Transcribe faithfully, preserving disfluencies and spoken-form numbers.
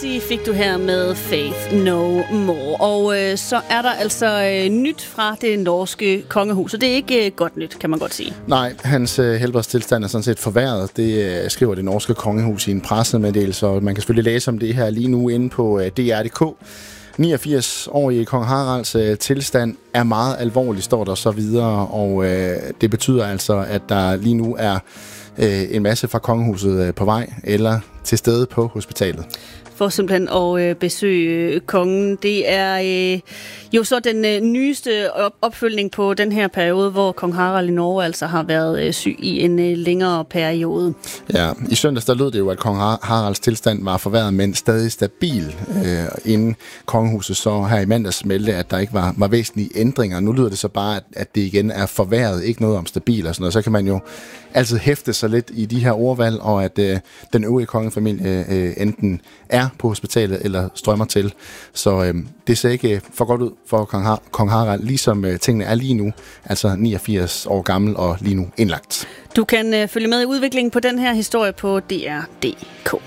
Halsey fik du her med Faith No More. Og øh, så er der altså øh, nyt fra det norske kongehus, og det er ikke øh, godt nyt, kan man godt sige. Nej, hans øh, helbredstilstand er sådan set forværret. Det øh, skriver det norske kongehus i en pressemeddelelse, og man kan selvfølgelig læse om det her lige nu inde på øh, D R punktum d k. niogfirs-årige kong Haralds øh, tilstand er meget alvorlig, står der så videre, og øh, det betyder altså, at der lige nu er øh, en masse fra kongehuset øh, på vej eller til stede på hospitalet. For simpelthen at øh, besøge kongen. Det er øh, jo så den øh, nyeste op- opfølgning på den her periode, hvor kong Harald i Norge altså har været øh, syg i en øh, længere periode. Ja, i søndags der lød det jo, at kong Haralds tilstand var forværret, men stadig stabil, øh, inden kongehuset så her i mandags meldte, at der ikke var, var væsentlige ændringer. Nu lyder det så bare, at, at det igen er forværret, ikke noget om stabil og sådan noget. Så kan man jo altid hæfte sig lidt i de her ordvalg, og at øh, den øvrige kongefamilie øh, enten er på hospitalet eller strømmer til. Så øh, det ser ikke for godt ud for kong, Har- kong Harald, ligesom øh, tingene er lige nu, altså niogfirs år gammel og lige nu indlagt. Du kan øh, følge med i udviklingen på den her historie på D R punktum d k.